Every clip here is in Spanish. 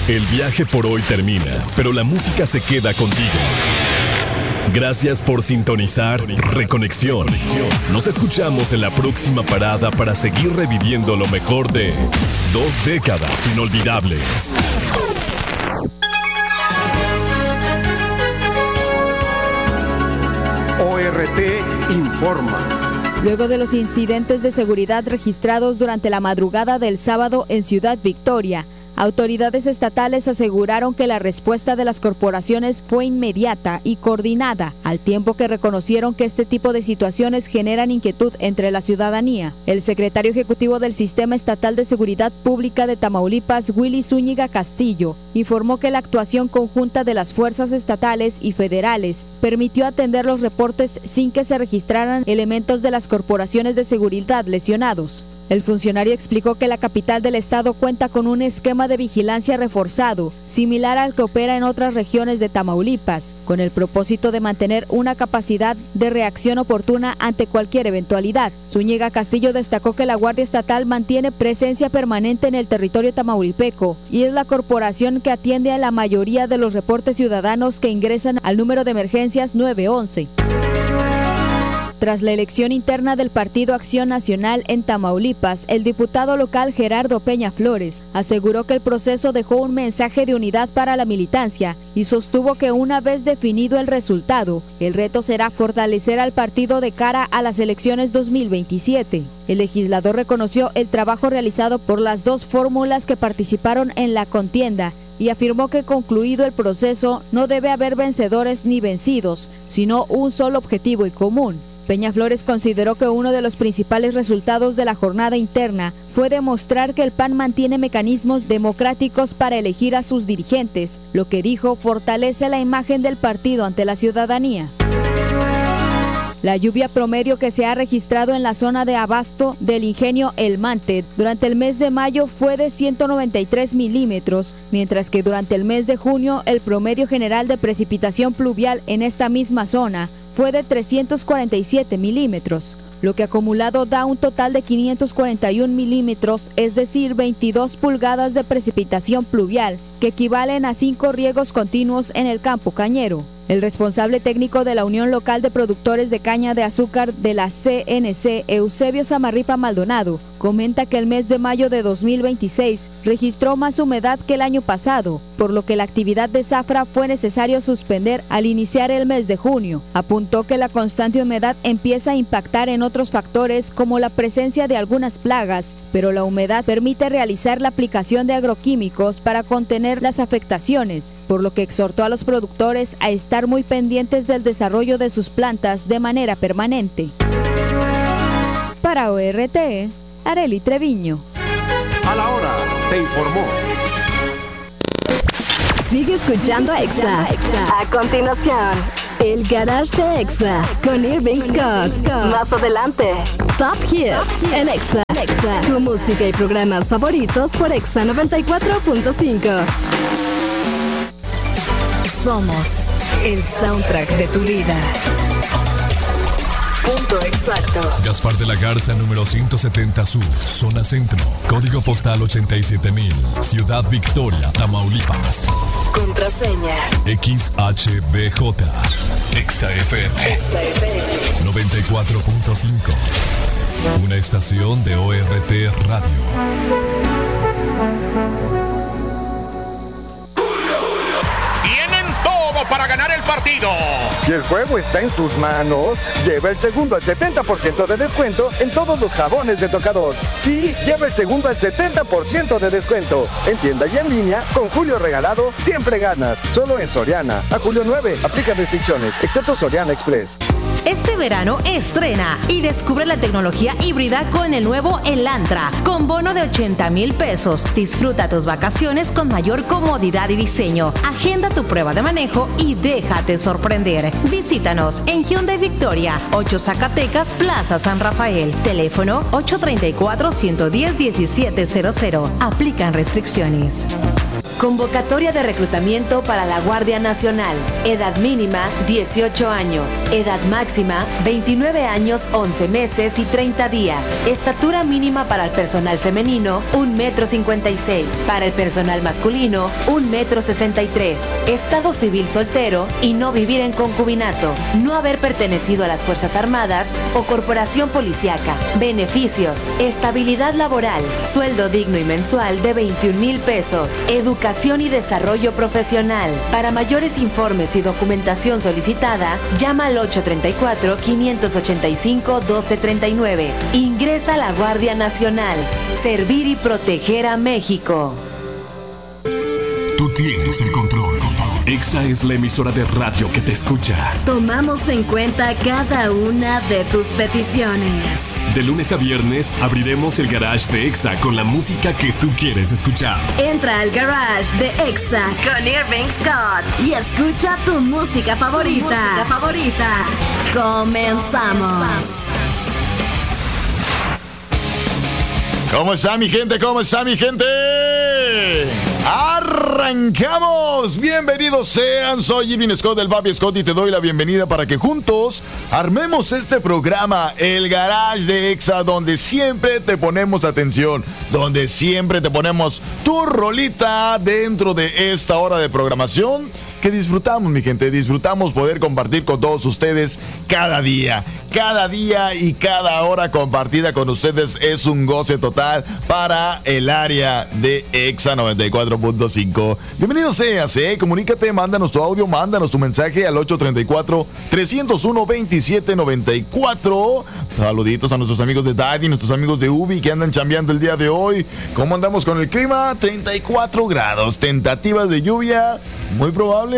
El viaje por hoy termina, pero la música se queda contigo. Gracias por sintonizar Reconexión. Nos escuchamos en la próxima parada para seguir reviviendo lo mejor de 2 décadas inolvidables. ORT informa. Luego de los incidentes de seguridad registrados durante la madrugada del sábado en Ciudad Victoria, autoridades estatales aseguraron que la respuesta de las corporaciones fue inmediata y coordinada, al tiempo que reconocieron que este tipo de situaciones generan inquietud entre la ciudadanía. El secretario ejecutivo del Sistema Estatal de Seguridad Pública de Tamaulipas, Willy Zúñiga Castillo, informó que la actuación conjunta de las fuerzas estatales y federales permitió atender los reportes sin que se registraran elementos de las corporaciones de seguridad lesionados. El funcionario explicó que la capital del estado cuenta con un esquema de vigilancia reforzado, similar al que opera en otras regiones de Tamaulipas, con el propósito de mantener una capacidad de reacción oportuna ante cualquier eventualidad. Zúñiga Castillo destacó que la Guardia Estatal mantiene presencia permanente en el territorio tamaulipeco y es la corporación que atiende a la mayoría de los reportes ciudadanos que ingresan al número de emergencias 911. Tras la elección interna del Partido Acción Nacional en Tamaulipas, el diputado local Gerardo Peña Flores aseguró que el proceso dejó un mensaje de unidad para la militancia y sostuvo que una vez definido el resultado, el reto será fortalecer al partido de cara a las elecciones 2027. El legislador reconoció el trabajo realizado por las dos fórmulas que participaron en la contienda y afirmó que concluido el proceso no debe haber vencedores ni vencidos, sino un solo objetivo y común. Peña Flores consideró que uno de los principales resultados de la jornada interna fue demostrar que el PAN mantiene mecanismos democráticos para elegir a sus dirigentes, lo que dijo fortalece la imagen del partido ante la ciudadanía. La lluvia promedio que se ha registrado en la zona de abasto del ingenio El Mante durante el mes de mayo fue de 193 milímetros, mientras que durante el mes de junio el promedio general de precipitación pluvial en esta misma zona fue de 347 milímetros, lo que acumulado da un total de 541 milímetros, es decir, 22 pulgadas de precipitación pluvial, que equivalen a 5 riegos continuos en el campo cañero. El responsable técnico de la Unión Local de Productores de Caña de Azúcar de la CNC, Eusebio Samarripa Maldonado, comenta que el mes de mayo de 2026 registró más humedad que el año pasado, por lo que la actividad de zafra fue necesario suspender al iniciar el mes de junio. Apuntó que la constante humedad empieza a impactar en otros factores como la presencia de algunas plagas, pero la humedad permite realizar la aplicación de agroquímicos para contener las afectaciones, por lo que exhortó a los productores a estar muy pendientes del desarrollo de sus plantas de manera permanente. Para ORT, Arely Treviño. A la hora, te informó. Sigue escuchando a Exa. A continuación, el Garage de Exa con Irving Scott. Más adelante, Top Hits en Exa. Tu música y programas favoritos por Exa 94.5. Somos el soundtrack de tu vida. Punto exacto. Gaspar de la Garza, número 170 Sur, zona centro, código postal 87000, Ciudad Victoria, Tamaulipas. Contraseña XHBJ, XFM 94.5, una estación de ORT Radio. Para ganar el partido. Si el juego está en sus manos, lleva el segundo al 70% de descuento en todos los jabones de tocador. Sí, lleva el segundo al 70% de descuento. En tienda y en línea, con Julio Regalado, siempre ganas. Solo en Soriana. A julio 9, aplica restricciones, excepto Soriana Express. Este verano estrena y descubre la tecnología híbrida con el nuevo Elantra, con bono de 80,000 pesos. Disfruta tus vacaciones con mayor comodidad y diseño. Agenda tu prueba de manejo y déjate sorprender. Visítanos en Hyundai Victoria, 8 Zacatecas, Plaza San Rafael. Teléfono 834-110-1700. Aplican restricciones. Convocatoria de reclutamiento para la Guardia Nacional. Edad mínima 18 años. Edad máxima, 29 años, 11 meses y 30 días. Estatura mínima para el personal femenino, 1,56 m. Para el personal masculino, 1,63 m. Estado civil soltero y no vivir en concubinato. No haber pertenecido a las Fuerzas Armadas o corporación policíaca. Beneficios: estabilidad laboral, sueldo digno y mensual de 21,000 pesos. Educación y desarrollo profesional. Para mayores informes y documentación solicitada, llama al 834-585-1239. Ingresa a la Guardia Nacional. Servir y proteger a México. Tú tienes el control. Exa es la emisora de radio que te escucha. Tomamos en cuenta cada una de tus peticiones. De lunes a viernes abriremos el garage de Exa con la música que tú quieres escuchar. Entra al garage de Exa con Irving Scott y escucha tu música favorita. Comenzamos. ¿Cómo está mi gente? ¡Arrancamos! Bienvenidos sean, soy Irving Scott del Papi Scott y te doy la bienvenida para que juntos armemos este programa, el Garage de Exa, donde siempre te ponemos atención, donde siempre te ponemos tu rolita dentro de esta hora de programación que disfrutamos, mi gente, disfrutamos poder compartir con todos ustedes cada día y cada hora compartida con ustedes es un goce total para el área de Exa 94.5. Bienvenido seas, comunícate, mándanos tu audio, mándanos tu mensaje al 834-301-2794. Saluditos a nuestros amigos de Daddy, nuestros amigos de Ubi que andan chambeando el día de hoy. ¿Cómo andamos con el clima? 34 grados, tentativas de lluvia muy probables,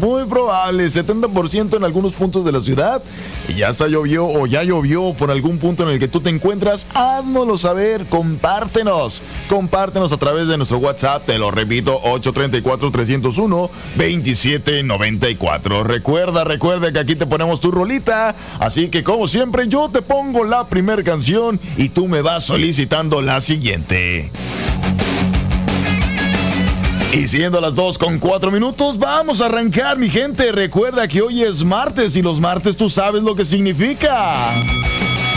70% en algunos puntos de la ciudad. Y ya llovió por algún punto en el que tú te encuentras, háznoslo saber, compártenos a través de nuestro WhatsApp, te lo repito, 834-301-2794. Recuerda que aquí te ponemos tu rolita, así que como siempre yo te pongo la primera canción y tú me vas solicitando la siguiente. Y siendo las 2:04, vamos a arrancar, mi gente. Recuerda que hoy es martes y los martes tú sabes lo que significa.